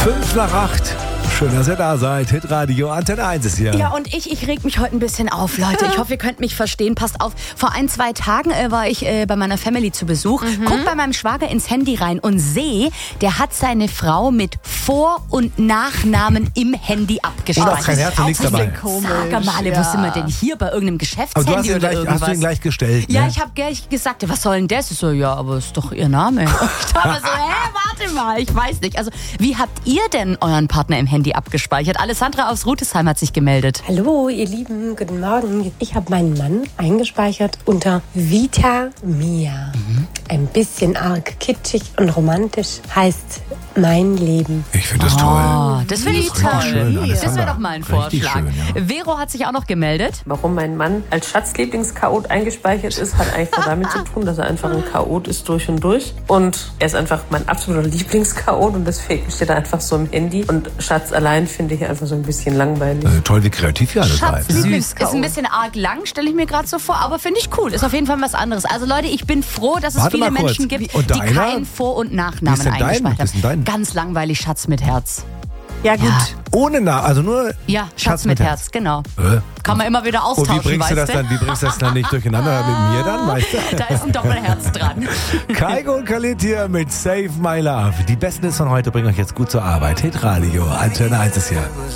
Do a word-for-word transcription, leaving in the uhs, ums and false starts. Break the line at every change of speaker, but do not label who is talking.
Fünf nach acht. Schön, dass ihr da seid. Hitradio Antenne eins ist hier.
Ja, und ich, ich reg mich heute ein bisschen auf, Leute. Ich hoffe, ihr könnt mich verstehen. Passt auf. Vor ein, zwei Tagen äh, war ich äh, bei meiner Family zu Besuch. Mhm. Guck bei meinem Schwager ins Handy rein und sehe, der hat seine Frau mit Vor- und Nachnamen im Handy abgespeichert.
Und auch kein Herz und nichts dabei.
Sag mal, ja. Wo sind wir denn hier? Bei irgendeinem Geschäftshandy
aber du hast, ihn
oder
gleich,
irgendwas?
hast du ihn gleich gestellt, ne?
Ja, ich habe gleich gesagt, was soll denn das? Ich so, ja, aber ist doch ihr Name. Und ich dachte so, hä, warte mal, ich weiß nicht. Also, wie habt ihr denn euren Partner im Handy abgespeichert? Alessandra aus Rutesheim hat sich gemeldet.
Hallo, ihr Lieben, guten Morgen. Ich habe meinen Mann eingespeichert unter Vita Mia. Mhm. Ein bisschen arg kitschig und romantisch, heißt mein Leben.
Ich finde das
oh,
toll.
Das finde ich toll.
Schön,
das wäre doch mal ein Vorschlag.
Schön, ja.
Vero hat sich auch noch gemeldet.
Warum mein Mann als Schatzlieblingschaot eingespeichert ist, hat eigentlich nur damit zu tun, dass er einfach ein Chaot ist durch und durch. Und er ist einfach mein absoluter Lieblingschaot und deswegen steht er einfach so im Handy. Und Schatz allein finde ich einfach so ein bisschen langweilig.
Also toll, wie kreativ ihr alle
Schatz,
seid.
süß. Ist ein bisschen arg lang, stelle ich mir gerade so vor, aber finde ich cool. Ist auf jeden Fall was anderes. Also Leute, ich bin froh, dass es
Warte
viele
mal kurz.
Menschen gibt,
Und
die
deiner?
keinen Vor- und
Wie
Nachnamen
ist denn dein?
eingespeichert
Wie ist denn dein?
haben. Ganz langweilig, Schatz mit Herz.
Ja gut.
Ja.
Ohne Na, also nur
Ja, Schatz,
Schatz
mit,
mit
Herz, genau.
Äh?
Kann man immer wieder
Und
austauschen,
wie bringst du das
weißt
dann, wie bringst du das dann nicht durcheinander mit mir dann, weißt du?
Da ist ein Doppelherz dran.
Kaigo und Khalid hier mit Save My Love. Die besten ist von heute bringen euch jetzt gut zur Arbeit. Hitradio, Antenne eins ist hier.